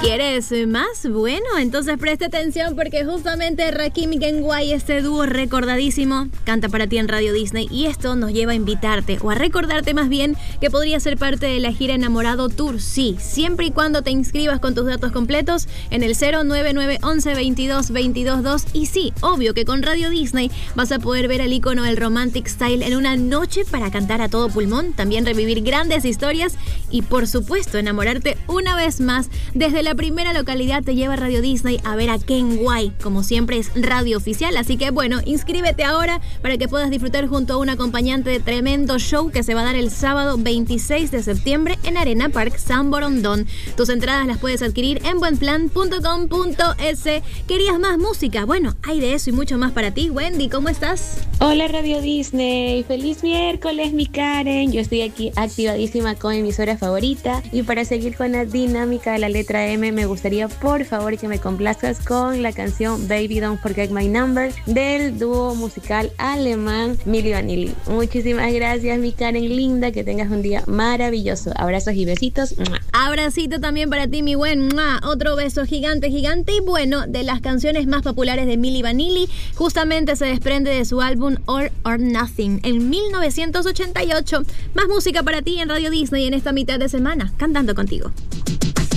¿Quieres más? Bueno, entonces presta atención porque justamente Rakim y Kenway, este dúo recordadísimo, canta para ti en Radio Disney y esto nos lleva a invitarte o a recordarte más bien que podría ser parte de la gira Enamorado Tour. Sí, siempre y cuando te inscribas con tus datos completos en el 09911 22 22 2 y sí, obvio que con Radio Disney vas a poder ver al ícono del Romantic Style en una noche para cantar a todo pulmón, también revivir grandes historias y por supuesto enamorarte una vez más. Desde la primera localidad te lleva Radio Disney a ver a Kenway, como siempre es radio oficial, así que bueno, inscríbete ahora para que puedas disfrutar junto a un acompañante de tremendo show que se va a dar el sábado 26 de septiembre en Arena Park San Borondón. Tus entradas las puedes adquirir en buenplan.com.es. ¿Querías más música? Bueno, hay de eso y mucho más para ti. Wendy, ¿cómo estás? Hola Radio Disney, feliz miércoles mi Karen, yo estoy aquí activadísima con mi emisora favorita y para seguir con la dinámica de la letra M me gustaría por favor que me complazcas con la canción Baby Don't Forget My Number del dúo musical alemán Milli Vanilli. Muchísimas gracias mi Karen linda, que tengas un día maravilloso, abrazos y besitos. Abracito también para ti mi buen, otro beso gigante gigante y bueno, de las canciones más populares de Milli Vanilli justamente se desprende de su álbum All or Nothing en 1988. Más música para ti en Radio Disney en esta mitad de semana, cantando contigo.